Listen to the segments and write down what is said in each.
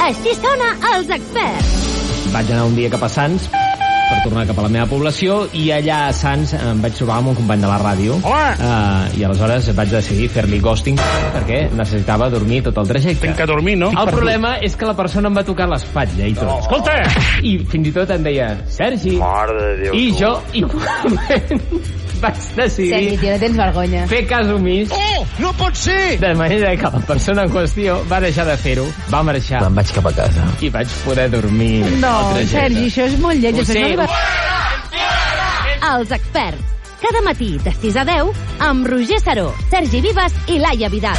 Així sona Els Experts. Vaig anar un dia cap a Sants per tornar cap a la meva població i allà a Sants em vaig trobar amb un company de la ràdio. I aleshores vaig decidir fer-li ghosting perquè necessitava dormir tot el trajecte. Tinc que dormir, no? El problema és que la persona em va tocar l'espatlla i tot. No. Escolta! I fins i tot em deia, Sergi. Mare de Déu. I jo igualment vaig decidir Sergi, tio, no tens vergonya. fer cas omís. Oh, no pot ser! De manera que la persona en qüestió va deixar de fer-ho, va marxar. Me'n vaig cap a casa. I vaig poder dormir No, el trajecte. Sergi, això és molt lleig. Ho sé. Els Experts. Cada matí de 6 a 10 amb Roger Saró, Sergi Vives i Laia Vidal.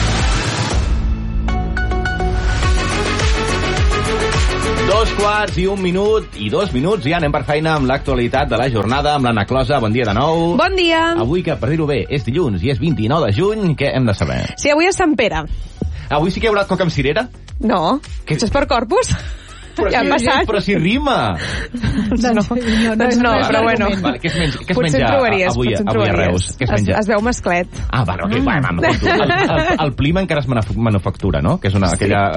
Dos quarts i un minut i 2 minuts ja anem per feina amb l'actualitat de la jornada amb l'Anna Closa. Bon dia de nou. Bon dia. Avui, que per dir-ho bé, és dilluns i és 29 de juny, què hem de saber? Sí, avui és Sant Pere. Avui sí que hi haurà coca amb cirera? No, Què? això és per Corpus. Però Ja han passat. Però si rima. Doncs no, però bueno. Vale, què es menja, Potser en trobaries, avui a Reus? Què es menja? Es veu mesclet. Ah, bueno, okay, el Plim encara es manufactura, no? Que és aquella...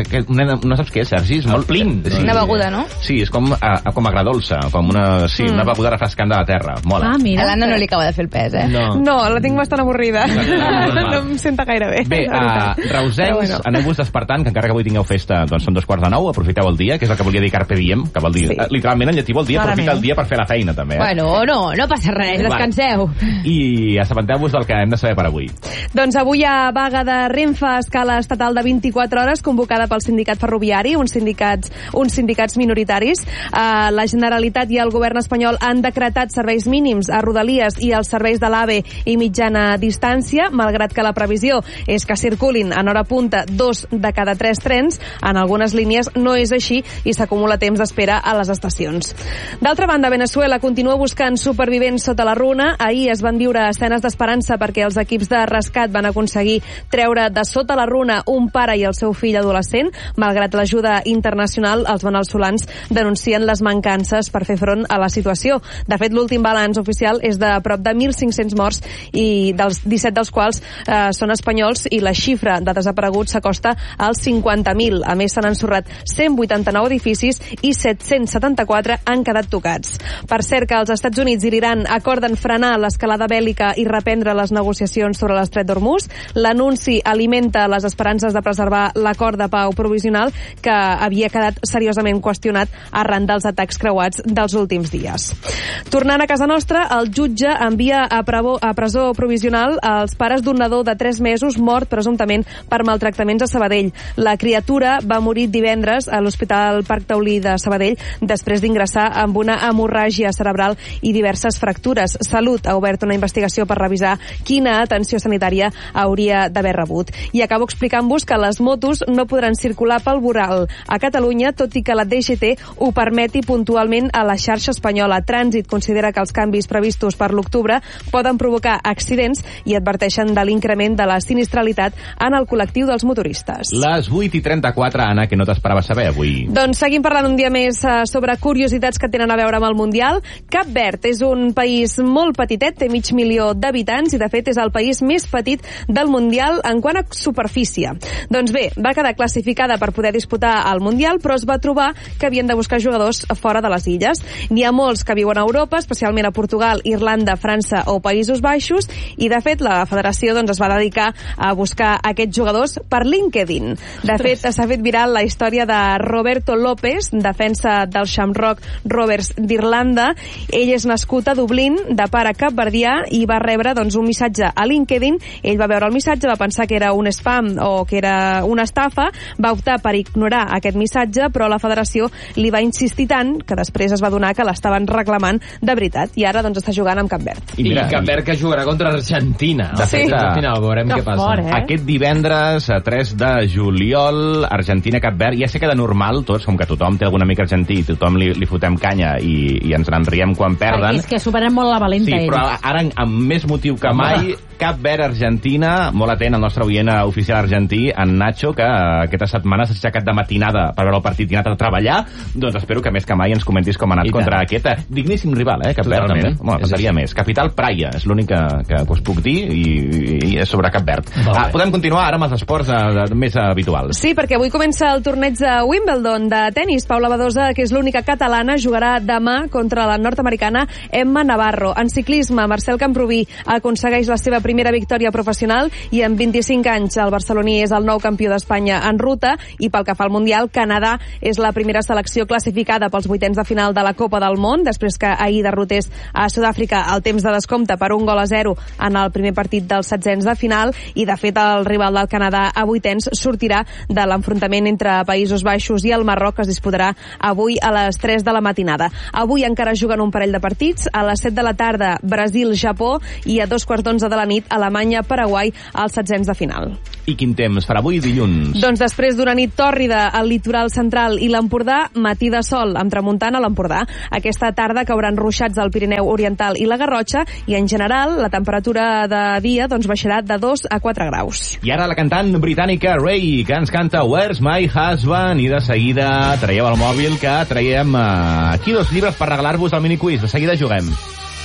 No saps què és, Sergi? És molt Plim. Sí. Una beguda, no? Sí, és com agradolça, com una beguda refrescant de la terra. Mola. A l'Anna no li acaba de fer el pes, eh? No, la tinc bastant avorrida. No em senta gaire bé. Bé, reusencs, aneu-vos despertant, que encara que avui tingueu festa, doncs són 2:45, aprofiteu el dia, que és el que volia dir Carpe Diem, que vol dir, literalment en llatí vol dir aprofita el dia per fer la feina, també. Bueno, no passa res, descanseu. I assabenteu-vos del que hem de saber per avui. Doncs avui hi ha vaga de Renfe a escala estatal de 24 hores convocada pel sindicat ferroviari, uns sindicats minoritaris. La Generalitat i el govern espanyol han decretat serveis mínims a Rodalies i als serveis de l'AVE i mitjana distància, malgrat que la previsió és que circulin en hora punta 2 de cada 3 trens. En algunes línies no és així i s'acumula temps d'espera a les estacions. D'altra banda, Venezuela continua buscant supervivents sota la runa. Ahir es van viure escenes d'esperança perquè els equips de rescat van aconseguir treure de sota la runa un pare i el seu fill adolescent. Malgrat l'ajuda internacional, els veneçolans denuncien les mancances per fer front a la situació. De fet, l'últim balanç oficial és de prop de 1.500 morts i dels 17 dels quals són espanyols i la xifra de desapareguts s'acosta als 50.000. A més, s'han ensorrat 189 edificis i 774 han quedat tocats. Per cert, que els Estats Units i l'Iran acorden frenar l'escalada bèl·lica i reprendre les negociacions sobre l'estret d'Hormuz. L'anunci alimenta les esperances de preservar l'acord de pau provisional que havia quedat seriosament qüestionat arran dels atacs creuats dels últims dies. Tornant a casa nostra, el jutge envia a presó provisional als pares d'un nadó de 3 mesos mort presumptament per maltractaments a Sabadell. La criatura va morir divendres a l'Hospital Parc Taulí de Sabadell després d'ingressar amb una hemorràgia cerebral i diverses fractures. Salut ha obert una investigació per revisar quina atenció sanitària hauria d'haver rebut. I acabo explicant-vos que les motos no podran circular pel voral a Catalunya, tot i que la DGT ho permeti puntualment a la xarxa espanyola. Trànsit considera que els canvis previstos per l'octubre poden provocar accidents i adverteixen de l'increment de la sinistralitat en el col·lectiu dels motoristes. Les 8:34, Anna, que no t'esperava saber avui. Doncs seguim parlant un dia més sobre curiositats que tenen a veure amb el Mundial. Cap Verd és un país molt petitet, té 500.000 d'habitants i de fet és el país més petit del Mundial en quant a superfície. Doncs bé, va quedar classificada per poder disputar el Mundial, però es va trobar que havien de buscar jugadors fora de les illes. N'hi ha molts que viuen a Europa, especialment a Portugal, Irlanda, França o Països Baixos, i de fet la federació es va dedicar a buscar aquests jugadors per LinkedIn. De fet, s'ha fet viral la història de Roberto López, defensa del Shamrock Rovers d'Irlanda. Ell és nascut a Dublín, de pare capverdià, i va rebre un missatge a LinkedIn. Ell va veure el missatge, va pensar que era un spam o que era una estafa, va optar per ignorar aquest missatge, però la federació li va insistir tant que després es va adonar que l'estaven reclamant de veritat, i ara està jugant amb Cap Verd. I Cap Verd que jugarà contra Argentina. De fet, al final veurem què passa. Fort, Aquest divendres, a 3 de juliol, Argentina-Cap Verd. Ja sé que de normal final, tots, com que tothom té algun amic argentí, tothom li fotem canya i ens n'enriem quan perden. És que superen molt la valenta. Sí, però ara amb més motiu que mai, Cap Verd, Argentina, molt atent el nostre oient oficial argentí, en Nacho, que aquesta setmana s'ha aixecat de matinada per veure el partit i ha anat a treballar, doncs espero que més que mai ens comentis com ha anat contra aquest digníssim rival, Cap Verd, també. Bueno, passaria més. Capital Praia, és l'únic que us puc dir, i és sobre Cap Verd. Podem continuar ara amb els esports més habituals. Sí, perquè avui comença el torneig de Wimbledon de tennis. Paula Badosa, que és l'única catalana, jugarà demà contra la nord-americana Emma Navarro. En ciclisme, Marcel Camprubí aconsegueix la seva primera victòria professional i amb 25 anys el barceloní és el nou campió d'Espanya en ruta, i pel que fa al Mundial, Canadà és la primera selecció classificada pels vuitens de final de la Copa del Món, després que ahir derrotés a Sud-àfrica al temps de descompte per 1-0 en el primer partit dels setzents de final, i de fet el rival del Canadà a vuitens sortirà de l'enfrontament entre Països Baixos i el Marroc, que es disputarà avui a les 3 de la matinada. Avui encara juguen un parell de partits, a les 7 de la tarda Brasil-Japó i a 2:15 de la nit Alemanya-Paraguai als setzents de final. I quin temps farà avui dilluns? Doncs després d'una nit tòrrida al litoral central i l'Empordà, matí de sol amb tramuntana a l'Empordà. Aquesta tarda cauran ruixats al Pirineu Oriental i la Garrotxa, i en general la temperatura de dia baixarà de 2 a 4 graus. I ara la cantant britànica Ray, que ens canta Where's My Husband, i de seguida traieu el mòbil, que traiem aquí 2 llibres per regalar-vos al miniquiz. De seguida juguem.